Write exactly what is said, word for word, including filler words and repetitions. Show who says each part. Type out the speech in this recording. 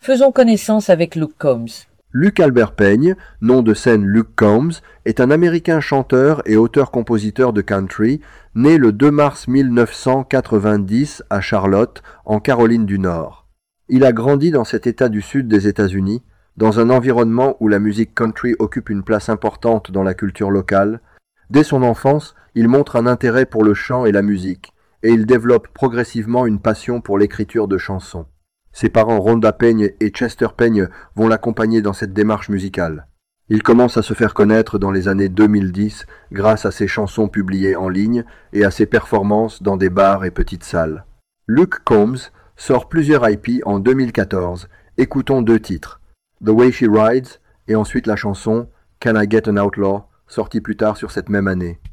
Speaker 1: Faisons connaissance avec Luke Combs.
Speaker 2: Luke Albert Payne, nom de scène Luke Combs, est un Américain chanteur et auteur-compositeur de country, né le deux mars mille neuf cent quatre-vingt-dix à Charlotte, en Caroline du Nord. Il a grandi dans cet état du sud des États-Unis, dans un environnement où la musique country occupe une place importante dans la culture locale. Dès son enfance, il montre un intérêt pour le chant et la musique, et il développe progressivement une passion pour l'écriture de chansons. Ses parents Rhonda Payne et Chester Payne vont l'accompagner dans cette démarche musicale. Il commence à se faire connaître dans les années deux mille dix grâce à ses chansons publiées en ligne et à ses performances dans des bars et petites salles. Luke Combs sort plusieurs I P en deux mille quatorze. Écoutons deux titres, The Way She Rides et ensuite la chanson Can I Get an Outlaw, sortie plus tard sur cette même année.